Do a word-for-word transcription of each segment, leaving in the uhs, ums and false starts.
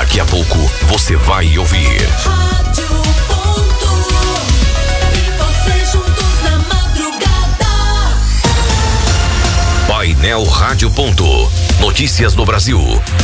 Daqui a pouco você vai ouvir. Rádio Ponto. E você juntos na madrugada. Painel Rádio Ponto. Notícias do Brasil.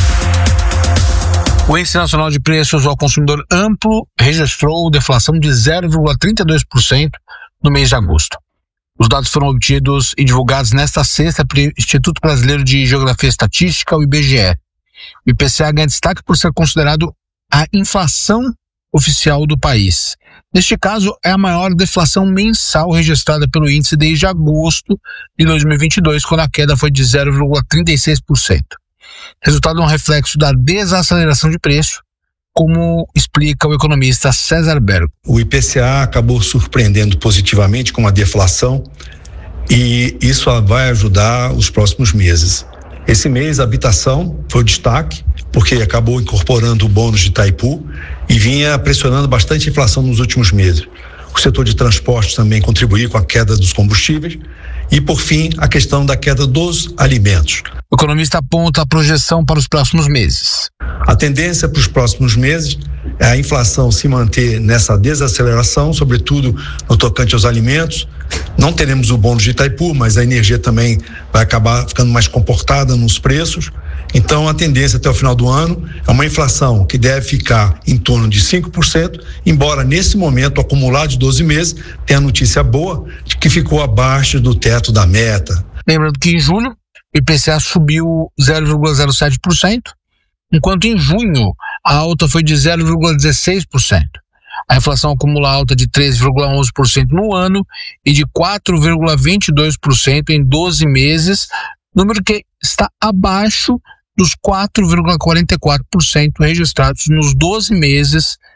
O Índice Nacional de Preços ao Consumidor Amplo registrou deflação de zero vírgula trinta e dois por cento no mês de agosto. Os dados foram obtidos e divulgados nesta sexta pelo Instituto Brasileiro de Geografia e Estatística, o I B G E. O I P C A ganha destaque por ser considerado a inflação oficial do país. Neste caso, é a maior deflação mensal registrada pelo índice desde agosto de dois mil e vinte e dois, quando a queda foi de zero vírgula trinta e seis por cento. Resultado é um reflexo da desaceleração de preço, como explica o economista César Bergo. O I P C A acabou surpreendendo positivamente com a deflação e isso vai ajudar os próximos meses. Esse mês a habitação foi o destaque, porque acabou incorporando o bônus de Itaipu e vinha pressionando bastante a inflação nos últimos meses. O setor de transportes também contribuiu com a queda dos combustíveis e, por fim, a questão da queda dos alimentos. O economista aponta a projeção para os próximos meses. A tendência para os próximos meses é a inflação se manter nessa desaceleração, sobretudo no tocante aos alimentos. Não teremos o bônus de Itaipu, mas a energia também vai acabar ficando mais comportada nos preços. Então, a tendência até o final do ano é uma inflação que deve ficar em torno de cinco por cento, embora nesse momento, acumulado de doze meses, tenha a notícia boa de que ficou abaixo do teto da meta. Lembrando que em julho o I P C A subiu zero vírgula zero sete por cento, enquanto em junho a alta foi de zero vírgula dezesseis por cento. A inflação acumula alta de três vírgula onze por cento no ano e de quatro vírgula vinte e dois por cento em doze meses, número que está abaixo dos quatro vírgula quarenta e quatro por cento registrados nos doze meses